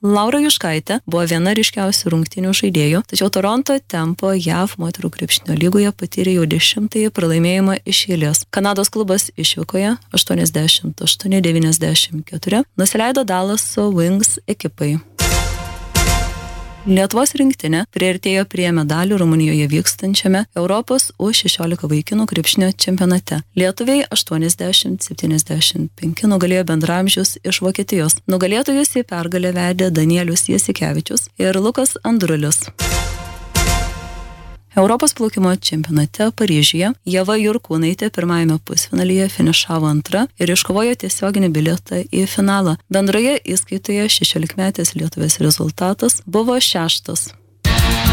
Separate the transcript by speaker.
Speaker 1: Laura Juškaitė buvo viena ryškiausių rungtynių žaidėjų, tačiau Toronto Tempo JAV moterų krepšinio lygoje patyrė jau 10-ąjį pralaimėjimą iš eilės. Kanados klubas išvykoje 88-94 nusileido Dallaso Wings ekipai. Lietuvos rinktinė priartėjo prie medalių Rumunijoje vykstančiame Europos U16 vaikinų krepšinio čempionate. Lietuviai 80-75 nugalėjo bendramžius iš Vokietijos. Nugalėtojus į pergalę vedė Danielius Jasikevičius ir Lukas Andrulis. Europos plaukimo čempionate Paryžiuje Ieva Jurkūnaitė pirmajame pusfinalyje finišavo antra ir iškovojo tiesioginį bilietą į finalą. Bendroje įskaitoje 16-metės lietuvės rezultatas buvo 6.